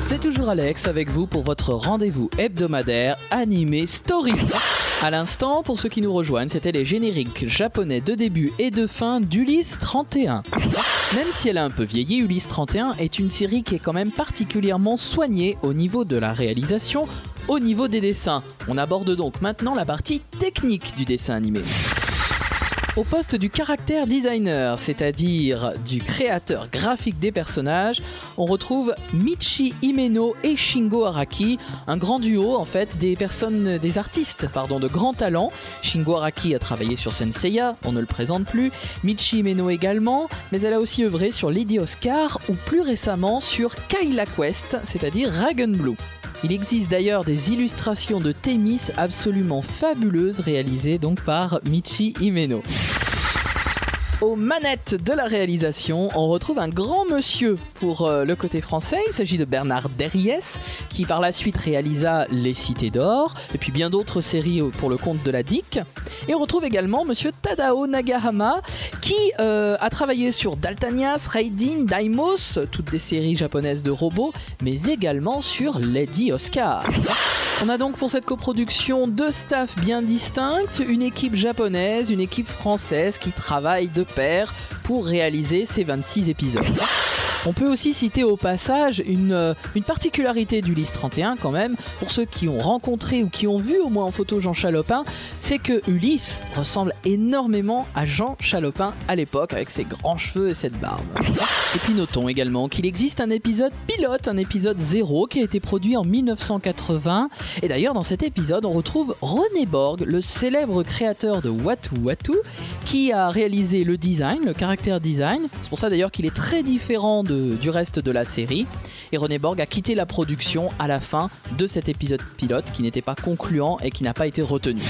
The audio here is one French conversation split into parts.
C'est toujours Alex avec vous pour votre rendez-vous hebdomadaire Anime Story. À l'instant, pour ceux qui nous rejoignent, c'était les génériques japonais de début et de fin d'Ulysse 31. Même si elle a un peu vieilli, Ulysse 31 est une série qui est quand même particulièrement soignée au niveau de la réalisation, au niveau des dessins. On aborde donc maintenant la partie technique du dessin animé. Au poste du caractère designer, c'est-à-dire du créateur graphique des personnages, on retrouve Michi Himeno et Shingo Araki, un grand duo en fait des artistes de grand talent. Shingo Araki a travaillé sur Senseiya, on ne le présente plus, Michi Himeno également, mais elle a aussi œuvré sur Lady Oscar ou plus récemment sur Kyla Quest, c'est-à-dire Dragon Blue. Il existe d'ailleurs des illustrations de Thémis absolument fabuleuses réalisées donc par Michi Himeno. Aux manettes de la réalisation, on retrouve un grand monsieur pour le côté français. Il s'agit de Bernard Derriès, qui par la suite réalisa Les Cités d'Or, et puis bien d'autres séries pour le compte de la DIC. Et on retrouve également monsieur Tadao Nagahama, qui a travaillé sur Daltanias, Raidin, Daimos, toutes des séries japonaises de robots, mais également sur Lady Oscar. On a donc pour cette coproduction deux staffs bien distincts, une équipe japonaise, une équipe française qui travaillent de pair pour réaliser ces 26 épisodes. On peut aussi citer au passage une particularité d'Ulysse 31 quand même, pour ceux qui ont rencontré ou qui ont vu au moins en photo Jean Chalopin, c'est que Ulysse ressemble énormément à Jean Chalopin à l'époque avec ses grands cheveux et cette barbe. Et puis notons également qu'il existe un épisode pilote, un épisode 0 qui a été produit en 1980 et d'ailleurs dans cet épisode on retrouve René Borg, le célèbre créateur de Watu Watu qui a réalisé le design, le caractère design. C'est pour ça d'ailleurs qu'il est très différent du reste de la série et René Borg a quitté la production à la fin de cet épisode pilote qui n'était pas concluant et qui n'a pas été retenu.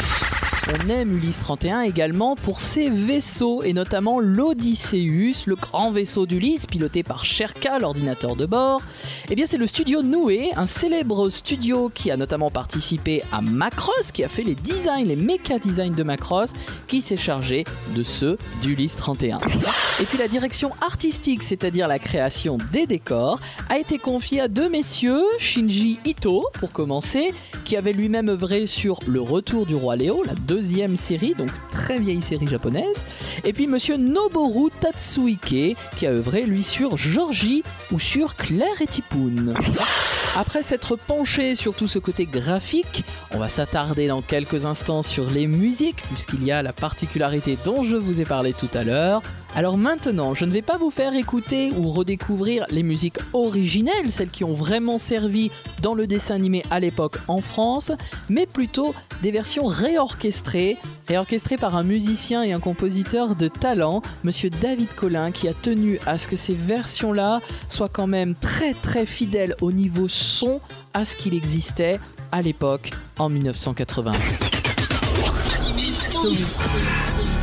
On aime Ulysse 31 également pour ses vaisseaux et notamment l'Odysseus, le grand vaisseau d'Ulysse piloté par Sherka, l'ordinateur de bord. Eh bien c'est le studio Noué, un célèbre studio qui a notamment participé à Macross, qui a fait les designs, les méca designs de Macross, qui s'est chargé de ceux d'Ulysse 31. Et puis la direction artistique, c'est-à-dire la création des décors, a été confiée à deux messieurs, Shinji Ito pour commencer, qui avait lui-même œuvré sur Le Retour du Roi Léo, la deuxième série, donc très vieille série japonaise, et puis monsieur Noboru Tatsuike qui a œuvré lui sur Georgie ou sur Claire et Tipoun. Après s'être penché sur tout ce côté graphique, on va s'attarder dans quelques instants sur les musiques puisqu'il y a la particularité dont je vous ai parlé tout à l'heure. Alors maintenant, je ne vais pas vous faire écouter ou redécouvrir les musiques originelles, celles qui ont vraiment servi dans le dessin animé à l'époque en France, mais plutôt des versions réorchestrées par un musicien et un compositeur de talent, monsieur David Collin, qui a tenu à ce que ces versions-là soient quand même très très fidèles au niveau son à ce qu'il existait à l'époque en 1980.